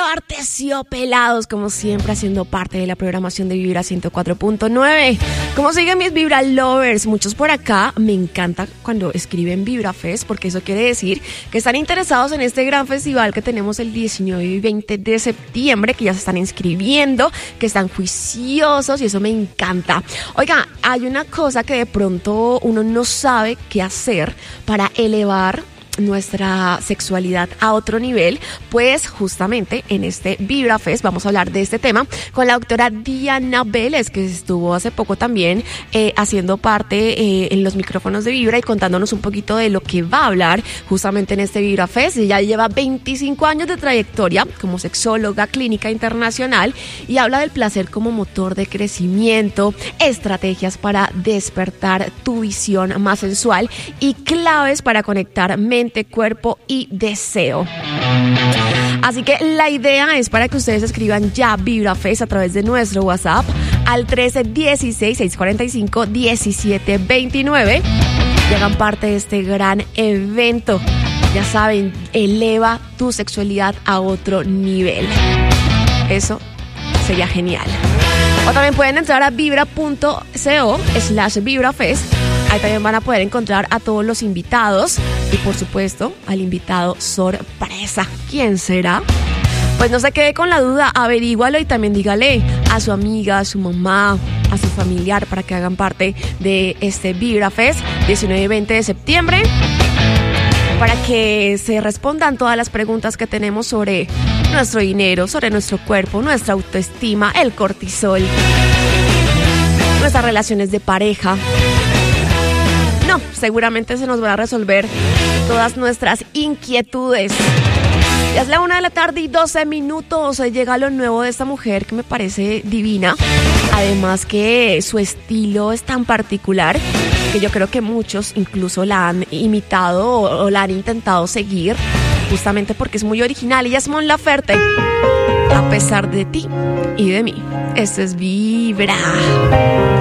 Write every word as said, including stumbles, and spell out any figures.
Aterciopelados, como siempre, haciendo parte de la programación de Vibra ciento cuatro punto nueve. ¿Cómo siguen mis Vibra Lovers? Muchos por acá me encanta cuando escriben Vibra Fest, porque eso quiere decir que están interesados en este gran festival que tenemos el diecinueve y veinte de septiembre, que ya se están inscribiendo, que están juiciosos y eso me encanta. Oiga, hay una cosa que de pronto uno no sabe qué hacer para elevar nuestra sexualidad a otro nivel, pues justamente en este Vibra Fest vamos a hablar de este tema con la doctora Diana Vélez, que estuvo hace poco también eh, haciendo parte eh, en los micrófonos de Vibra y contándonos un poquito de lo que va a hablar justamente en este Vibra Fest. Ella lleva veinticinco años de trayectoria como sexóloga clínica internacional y habla del placer como motor de crecimiento, estrategias para despertar tu visión más sensual y claves para conectar mente, cuerpo y deseo. Así que la idea es para que ustedes escriban ya Vibra Fest a través de nuestro WhatsApp al trece dieciséis, seiscientos cuarenta y cinco, diecisiete veintinueve y hagan parte de este gran evento. Ya saben, eleva tu sexualidad a otro nivel. Eso sería genial. O también pueden entrar a vibra punto co slash vibrafest. Ahí también van a poder encontrar a todos los invitados y por supuesto al invitado sorpresa. ¿Quién será? Pues no se quede con la duda, averígualo y también dígale a su amiga, a su mamá, a su familiar para que hagan parte de este Vibra Fest diecinueve y veinte de septiembre, para que se respondan todas las preguntas que tenemos sobre nuestro dinero, sobre nuestro cuerpo, nuestra autoestima, el cortisol, nuestras relaciones de pareja. No, seguramente se nos van a resolver todas nuestras inquietudes. Ya es la una de la tarde y doce minutos. Llega lo nuevo de esta mujer que me parece divina. Además que su estilo es tan particular que yo creo que muchos incluso la han imitado o, o la han intentado seguir, justamente porque es muy original. Ella es Mon Laferte. A pesar de ti y de mí. Esto es Vibra.